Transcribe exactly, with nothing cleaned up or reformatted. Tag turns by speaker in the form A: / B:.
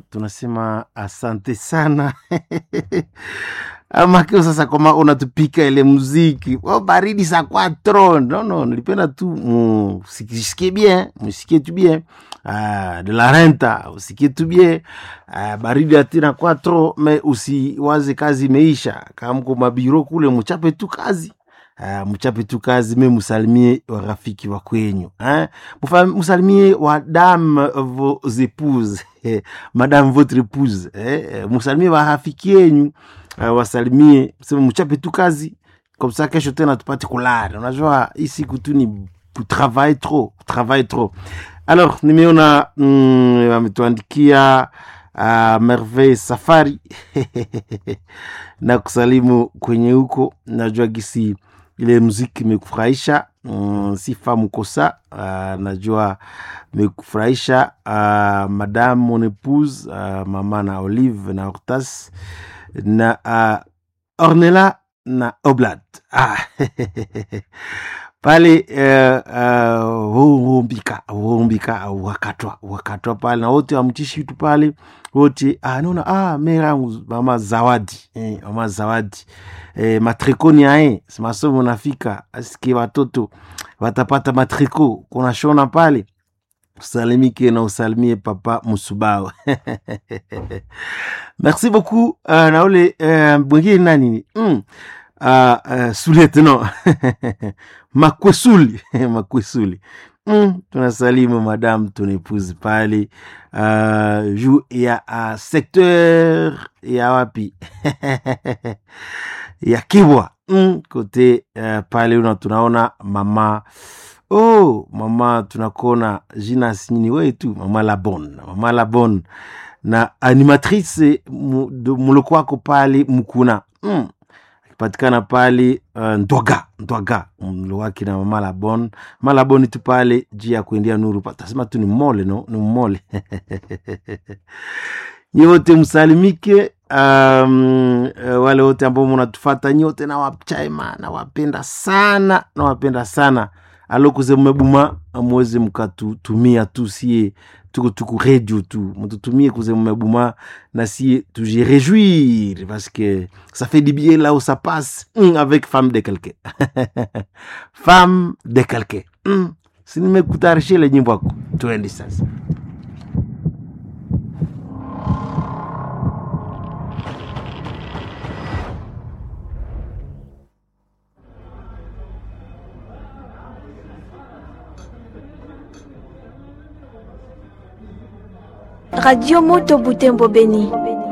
A: tunasema asante sana. Ama kio sasa kama unatupika ile muziki oh, baridi saa quattro no no nilipenda tu msikie bien msikie tu bien ah, de la renta usikie tu bien ah, baridi atina quattro me usiwaze kazi imeisha kama mko mabiro kule mchape tu kazi ah, mchape tu kazi me musalimie wa rafiki wa kwenyu eh musalimie wa dame vos épouses madame votre épouse eh musalimie wa rafiki yenu. Uh, wasalimie sema mchape tu kazi comme ça kesho tena tupate kulala. Unajua hii siku tu ni travail trop travail trop. Alors nimeona mm, ametuandikia uh, Merveille Safari na kusalimu kwenye huko. Najua gisi ile muziki imekufurahisha mm, sifa mkosa uh, najua imekufurahisha uh, madame mon épouse uh, mama na Olive na Hortas na uh, Ornella na Oblat ah pale humbika uh, humbika uh, wakatwa wakatwa pale na wote wamtishi tu pale wote ah naona ah mera mama Zawadi eh, mama Zawadi eh, matrikoni ae masomo nafika asikie watoto watapata matriko kuna shona pale. Usalimike na usalimie papa Musubao. Merci beaucoup. Uh, na ule uh, mwingine nani? Mm. Uh, uh, Sulete no. Makwesuli. Makwesuli. Mm. Tunasalimu madame tunepuzi pale. Uh, juu ya uh, secteur ya wapi? Ya Kibwa. Mm. Kote uh, pale una tunaona mama oh mama tunakona jina sinyini wetu mama Labon mama Labon na animatrice muloko wako pale mkuna mm. Akipatikana pale uh, Ndwaga Ndwaga mlo wake na mama Labon mama Labon tu pale jia kuendia nuru patasema tu ni mole no ni mole. Nyote msalimike um, uh, wale wote ambao mnatufuata nyote na wapchaima na wapenda sana na wapenda sana. Alors que mmebuma mweze mkatutumia tu sie tuko tuko radio tu mtutumie kuze mmebuma na sie tu je réjouir parce que ça fait du bien là où ça passe mm, avec femme de quelqu'un. Femme de quelqu'un mm. Si nimekutarisha ile nyimbo yako twende sasa.
B: Radio Moto Butembo Beni.